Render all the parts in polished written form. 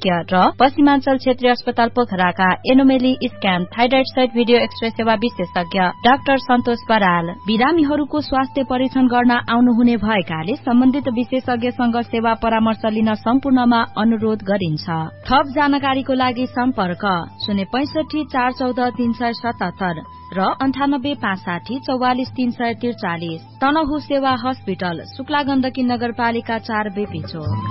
विशेषज्ञ र पश्चिमाञ्चल क्षेत्रीय अस्पताल पोखराका एनोमेली स्क्यान थाइराइड सहित भिडियो एक्सरे सेवा विशेषज्ञ डाक्टर सन्तोष बराल। बिरामीहरूको स्वास्थ्य परीक्षण गर्न आउनुहुने भएकाले सम्बन्धित विशेषज्ञसँग सेवा परामर्श लिन सम्पूर्णमा अनुरोध गरिन्छ। थप जानकारीको लागि सम्पर्क 065 414 377 र 98 560 44 343। तनहु सेवा हस्पिटल, शुक्ला गण्डकी नगरपालिका 4 बेपी चोक।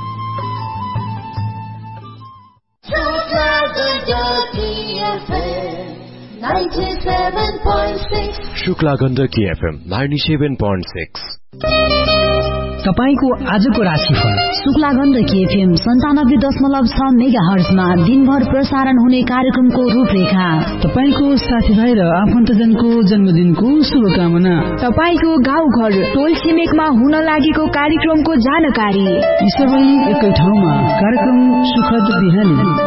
शुक्ला गण्डकी FM 97.6। तपाईको आजको राशिफल। शुक्ला गण्डकी FM 97.6 मेगाहर्जमा दिनभर प्रसारण हुने कार्यक्रमको रूपरेखा। तपाईको साथीभाइ र आफन्तजनको जन्मदिनको शुभकामना। तपाईको गाउँघर टोल छिमेकमा हुन लागेको कार्यक्रमको जानकारी। यी सबै एकै ठाउँमा कार्यक्रम सुखद बिहानी।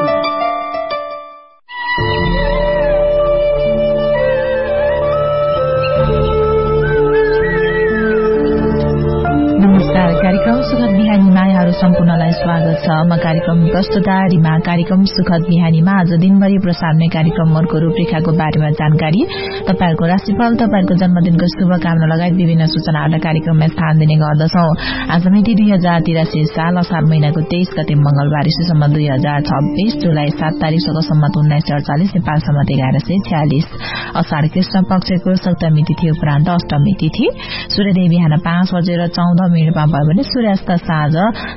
कार्यक्रम सुखद बिहानीमा यहाँहरू सम्पूर्णलाई स्वागत छ। म कार्यक्रम प्रस्तुता रिमा। कार्यक्रम सुखद बिहानीमा आज दिनभरि प्रसारण हुने कार्यक्रमहरूको रूपरेखाको बारेमा जानकारी, तपाईहरूको राशिफल, तपाईहरूको जन्मदिनको शुभकामना लगायत विभिन्न सूचनाहरूलाई कार्यक्रममा स्थान दिने गर्दछौ। आज मिति 2083 साल असार महिनाको 23 गते मंगलबार ईस्वीसम्म 2026 जुलाई 7 तारिक सम्म 1948 नेपाल सम्मत 1146 असार कृष्ण पक्षको सप्तमी तिथि उपरान्त अष्टमी तिथि। सूर्योदय बिहान 5:14 भयो भने सूर्यास्त साँझ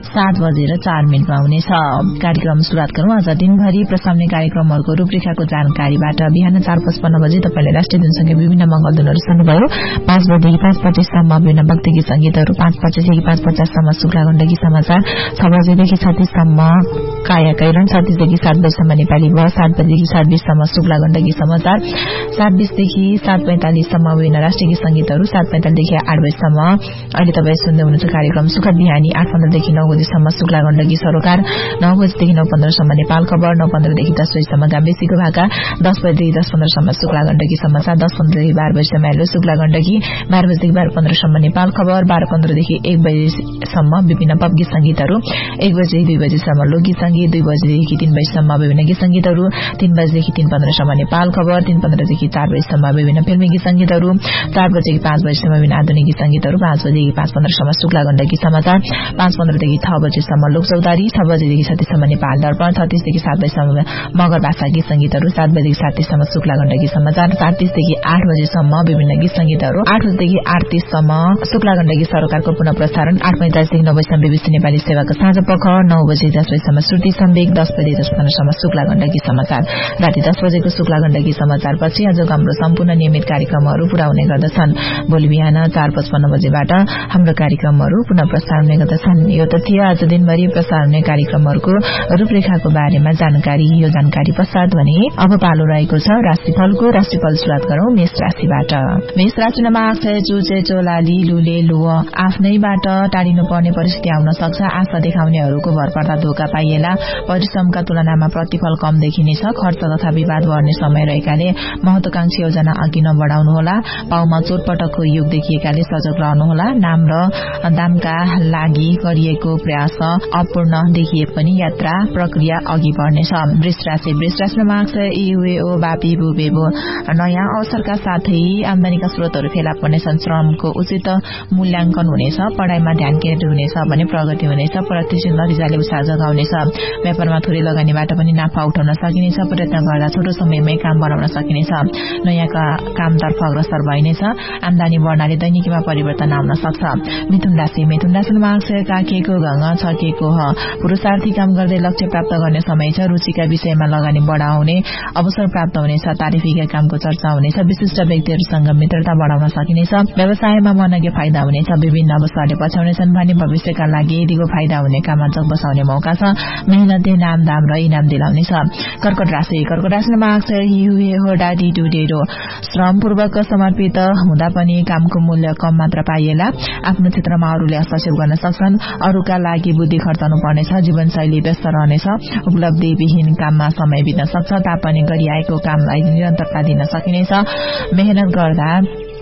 7:04 हुनेछ। कार्यक्रम सुरुवात गरौं आज दिनभरि प्रसारण कार्यक्रमहरूको रूपरेखाको जानकारीबाट। बिहान 4:55 बजे तपाईले राष्ट्रिय धुनसँगै विभिन्न मंगलधुनहरू सुन्नुभयो। 5 बजेदेखि 5:25 सम्म विभिन्न भक्तिगीत संगीतहरू, 5:25 देखि 5:50 सम्म शुक्ला गण्डकी समाचार, 6 बजेदेखि 36 सम्म काया कैरन, 36 देखि 7 बजेसम्म नेपाली भर, 7 बजेदेखि 7:20 सम्म शुक्ला गण्डकी समाचार, 7:20 देखि 7:45 सम्म विभिन्न राष्ट्रिय गीत संगीतहरू, 7:45 देखि 8 बजेसम्म अहिले तपाईँ सुन्दै हुनुहुन्छ कार्यक्रम सुखद बिहानी। 8:15 देखि 9 बजेसम्म शुक्ला गण्डकी सरोकार, 9 बजेदेखि 9:15 सम्म नेपाल खबर, 9:15 देखि 10 बजेसम्म गाम्बेसीको भाका, 10 बजेदेखि 10:15 सम्म शुक्ला गण्डकी समाचार, 10:15 देखि 12 बजेसम्म हेलो शुक्ला गण्डकी, 12 बजेदेखि 12:15 सम्म नेपाल खबर, 12:15 देखि 1 बजेसम्म विभिन्न पप गीत संगीतहरू, 1 बजेदेखि 2 बजेसम्म लोकगीत संगीत, 2 बजेदेखि 3 बजेसम्म विभिन्न गीत संगीतहरू, 3 बजेदेखि 3:15 सम्म नेपाल खबर, 3:15 देखि 4 बजेसम्म विभिन्न फिल्मी गीत संगीतहरू, 4 बजेदेखि 5 बजेसम्म विभिन्न आधुनिक गीत संगीतहरू, 5 बजेदेखि 5:15 सम्म शुक्ला गण्डकी समाचार, 5:15 देखि 6 बजेसम्म लोकचौतारी, 6 बजेदेखि 36 सम्म नेपाल दर्पण, 36 देखि 7 बजेसम्म मगर भाषा गीत संगीतहरू, 7 बजेदेखि 7:30 सम्म शुक्ला गण्डकी समाचार, 7:30 देखि 8 बजेसम्म विभिन्न गीत संगीतहरू, 8 बजेदेखि 8:30 सम्म शुक्ला गण्डकी सरकारको पुनः प्रसारण, 8:45 देखि 9 बजेसम्म बीबीसी नेपाली सेवाको साँझ पख, 9 बजे 10 बजेसम्म श्रुति सम्वेक, 10 बजे 10:15 सम्म शुक्ला गण्डकी समाचार। राति 10 बजेको शुक्ला गण्डकी समाचारपछि आजको हाम्रो सम्पूर्ण नियमित कार्यक्रमहरू पूरा हुने गर्दछन्। भोलि बिहान 4:55 बजेबाट हाम्रो कार्यक्रमहरू पुनः प्रसारण हुने गर्दछन्। यो त थियो आज दिनभरि प्रसारण हुने कार्यक्रमहरूको रूपरेखाको बारेमा जानकारी। यो जानकारी पश्चात भने अब पालो रहेको छ राशिफलको। राशिफल सुरुवात गरौं मेष राशिबाट। मेष राशिमा मार्क्स चुचे चोलाली लुले लुव आफ्नैबाट टाढिनु पर्ने परिस्थिति आउन सक्छ। आशा देखाउनेहरूको भरपर्दा धोका पाइएला। परिश्रमका तुलनामा प्रतिफल कम देखिनेछ। खर्च तथा विवाद बढ्ने समय रहेकाले महत्वाकांक्षी योजना अघि नबढाउनुहोला। पाउमा चोटपटकको योग देखिएकाले सजग रहनुहोला। नाम र दामका लागि गरिएको प्रयास अपूर्ण देखिए पनि यात्रा प्रक्रिया अघि बढ्नेछ। वृष राशिमा मार्क्स इउएओ बापी बुबेबो नयाँ अवसरका साथै आमदानीका स्रोतहरू फेला पर्नेछन्। श्रमको उचित मूल्याङ्कन हुनेछ। पढाइमा ध्यान केन्द्रित हुनेछ भने प्रगति हुनेछ। प्रत्यक्ष नतिजाले उत्साह जगाउनेछ। व्यापारमा थोरै लगानीबाट पनि नाफा उठाउन सकिनेछ। प्रयत्न गर्दा छोटो समयमै काम बनाउन सकिनेछ। नयाँ कामतर्फ अग्रसर भइनेछ। आमदानी बढ्नाले दैनिकीमा परिवर्तन आउन सक्छ। मिथुन राशिमा मार्क्स काकेको गंग छकेको ह पुरुषार्थी काम गर्दै लक्ष्य प्राप्त गर्ने समय छ। रुचिका विषयमा लगानी बढाउने अवसर प्राप्त हुनेछ। तारिफीका कामको चर्चा हुनेछ। विशिष्ट व्यक्तिहरूसँग मित्रता बढाउन सकिनेछ। व्यवसायमा मनज्ञ फाइदा हुनेछ। विभिन्न अवसरले पछाउनेछन् भने भविष्यका लागि दिगो फाइदा हुने काममा जग बसाउने मौका छ। मेहनतले नाम दाम र इनाम दिलाउनेछ। कर्कट राशिमा मार्क्स हिउ डाडी डुडेरो श्रमपूर्वक समर्पित हुँदा पनि कामको मूल्य कम मात्र पाइएला। आफ्नो क्षेत्रमा अरूले हस्तक्षेप गर्न सक्छन्। अरूका लागि बुद्धि खर्चाउनु पर्नेछ। जीवनशैली व्यस्त रहनेछ। उपलब्धिविहीन काममा समय बित्न सक्छ। तापनि गरिआएको कामलाई निरन्तरता दिन सकिनेछ। मेहनत गर्दा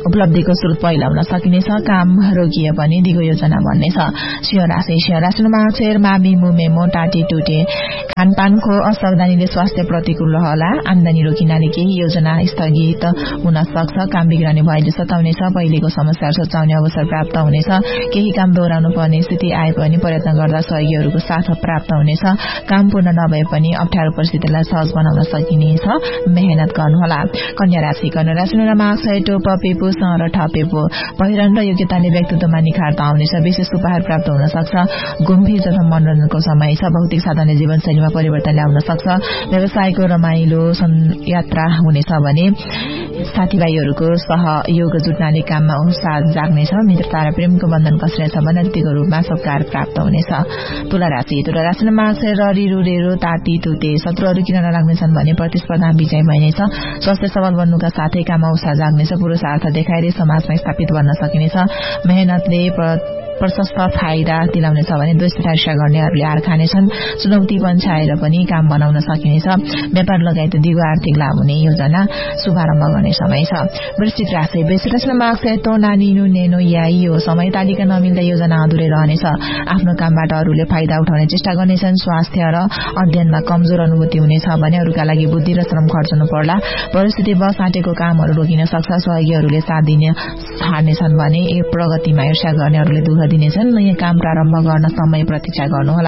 उपलब्धिको स्रोत पहिला हुन सकिनेछ। काम रोकिए पनि दिगो योजना बन्नेछ। सिंह राशिमा अक्षर माबी मुमेमो टाटी टुटे खानपानको असावधानीले स्वास्थ्य प्रतिकूल रहला। आमदानी रोकिनाले केही योजना स्थगित हुन सक्छ। काम बिग्रने भएले सताउनेछ। पहिलेको समस्याहरू सच्याउने अवसर प्राप्त हुनेछ। केही काम दोहोऱ्याउनु पर्ने स्थिति आए पनि प्रयत्न गर्दा सहयोगीहरूको साथ प्राप्त हुनेछ। काम पूर्ण नभए पनि अप्ठ्यारो परिस्थितिलाई सहज बनाउन सकिनेछ। मेहनत गर्नुहोला। कन्या राशिमा अक्षय टोप पेपो र ठपेपो पहिरन र योग्यताले व्यक्तित्वमा निखार त आउनेछ। विशेष उपहार प्राप्त हुन सक्छ। घुमफिर तथा मनोरञ्जनको समय छ। भौतिक साधनले जीवनशैलीमा परिवर्तन ल्याउन सक्छ। व्यवसायको रमाइलो यात्रा हुनेछ भने साथीभाइहरूको सहयोग जुट्नाले काममा उत्साह जाग्नेछ। मित्रता र प्रेमको बन्धन कसिनेछ भने अतिथिको रूपमा सत्कार प्राप्त हुनेछ। तुला राशिमा अक्षर रिरु रेरो ताती तुते शत्रुहरू किन नलाग्नेछन् भने प्रतिस्पर्धा विजय भइनेछ। स्वास्थ्य सबल बन्नुका साथै काममा उत्साह जाग्नेछ। पुरुषार्थ देखाएर समाजमा स्थापित बन्न सकिनेछ। मेहनतले प्रशस्त फाइदा दिलाउनेछ भने द्वेष तथा ईर्ष्या गर्नेहरूले हार खानेछन्। चुनौती पन्छाएर पनि काम बनाउन सकिनेछ। व्यापार लगायत दिगो आर्थिक लाभ हुने योजना शुभारम्भ गर्ने समय छ। वृश्चिक राशिमा अक्षय तो नानिनु नेनो याई यो समय तालिका नमिल्दा योजना अधुरै रहनेछ। आफ्नो कामबाट अरूले फाइदा उठाउने चेष्टा गर्नेछन्। स्वास्थ्य र अध्ययनमा कमजोर अनुभूति हुनेछ भने अरूका लागि बुद्धि र श्रम खर्चनु पर्ला। परिस्थिति बस आँटेको कामहरू रोकिन सक्छ। सहयोगीहरूले साथ दिन छाड्नेछन् भने प्रगतिमा ईर्ष्या गर्नेहरूले दुःख दिनेछन्। नयाँ काम प्रारम्भ गर्न समय प्रतीक्षा गर्नुहोला।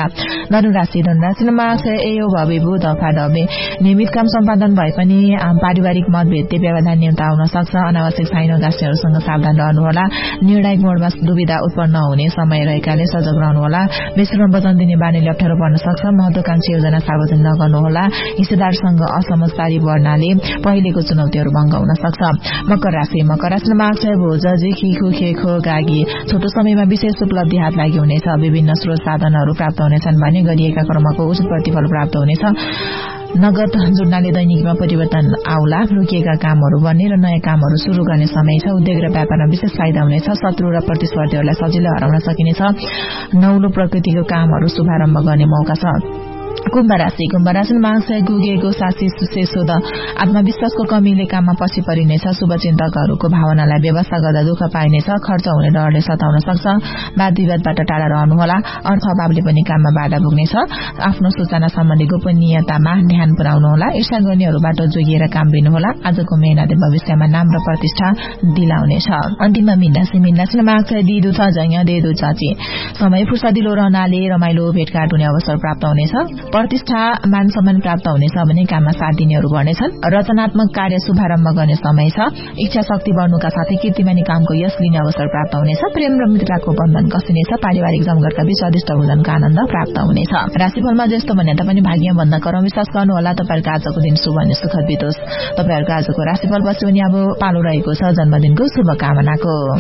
धनुराशिमा एयो भवेभू दफा डबे नियमित काम सम्पादन भए पनि पारिवारिक मतभेदले व्यवधान न्यूनता हुन सक्छ। अनावश्यक साइनो गाँस्नेहरूसँग सावधान रहनुहोला। निर्णायक मोडमा दुविधा उत्पन्न हुने समय रहेकाले सजग रहनुहोला। बेसरमा वचन दिने बानीले अप्ठ्यारो पर्न सक्छ। महत्वाकांक्षी योजना सार्वजनिक नगर्नुहोला। हिस्सेदारसँग असमझदारी बढ्नाले पहिलेको चुनौतीहरू भङ्ग हुन सक्छ। मकर राशिमा अक्षय भोज खिखु खेखो गागी छोटो समयमा विशेष उपलब्धि हात लागि हुनेछ। विभिन्न स्रोत साधनहरू प्राप्त हुनेछन् भने गरिएका कर्मको उचित प्रतिफल प्राप्त हुनेछ। नगद जुट्नाले दैनिकीमा परिवर्तन आउला। रोकिएका कामहरू बन्ने र नयाँ कामहरू शुरू गर्ने समय छ। उद्योग र व्यापारमा विशेष फाइदा हुनेछ। शत्रु र प्रतिस्पर्धीहरूलाई सजिलै हराउन सकिनेछ। नौलो प्रकृतिको कामहरू शुभारम्भ गर्ने मौका छ। कुम्भ राशिमा अक्षय गुगेको सासी सुसेसोद आत्मविश्वासको कमीले काममा पछि परिनेछ। शुभचिन्तकहरूको भावनालाई व्यवस्था गर्दा दुःख पाइनेछ। खर्च हुने डरले सताउन सक्छ। वाद विवादबाट टाढा रहनुहोला। अर्थ अभावले पनि काममा बाधा पुग्नेछ। आफ्नो सूचना सम्बन्धी गोपनीयतामा ध्यान पुर्याउनुहोला। ईर्ष्या गर्नेहरूबाट जोगिएर काम दिनुहोला। आजको मेहनतले भविष्यमा नाम र प्रतिष्ठा दिलाउनेछ। अन्तिममा मीन राशिमा अक्षय दिदु छ जय देदु चाची समय फुर्सदिलो रहनाले रमाइलो भेटघाट हुने अवसर प्राप्त हुनेछ। प्रतिष्ठा मान सम्मान प्राप्त हुनेछ भने काममा साथ दिनेहरू बढ्नेछन्। रचनात्मक कार्य शुभारम्भ गर्ने समय छ। इच्छा शक्ति बढ्नुका साथै कीर्तिमानी कामको यश लिने अवसर प्राप्त हुनेछ। प्रेम र मित्रताको बन्धन कसिनेछ। पारिवारिक जमघटका बीच स्वादिष्ट भोजनको आनन्द प्राप्त हुनेछ। राशिफलमा जस्तो भने पनि भाग्य भन्दा करम विश्वास गर्नुहोला। तपाईहरुको आजको दिन शुभ अनि सुखद बितोस्। तपाईहरुको आजको राशिफल पछि पनि अब पालो रहेको छ जन्मदिनको शुभकामनाको।